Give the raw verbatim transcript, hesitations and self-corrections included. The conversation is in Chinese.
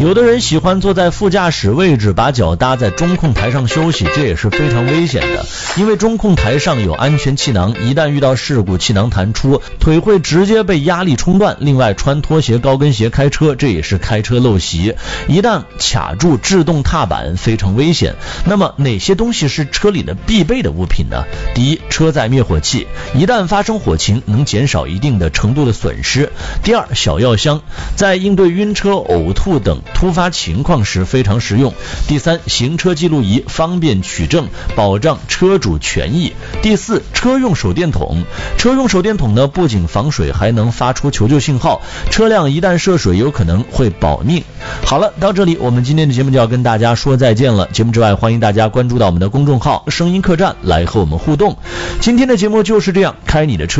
有的人喜欢坐在副驾驶位置，把脚搭在中控台上休息，这也是非常危险的，因为中控台上有安全气囊，一旦遇到事故，气囊弹出，腿会直接被压力冲断。另外，穿拖鞋、高跟鞋开车，这也是开车陋习，一旦卡住制动踏板，非常危险。那么哪些东西是车里的必备的物品呢？第一，车载灭火器，一旦发生火情，能减少一定的程度的损失。第二，小药箱，在应对晕车、呕吐等突发情况时非常实用。第三，行车记录仪，方便取证，保障车主权益。第四，车用手电筒，车用手电筒呢，不仅防水，还能发出求救信号，车辆一旦涉水，有可能会保命。好了，到这里我们今天的节目就要跟大家说再见了。节目之外，欢迎大家关注到我们的公众号声音客栈来和我们互动。今天的节目就是这样，开你的车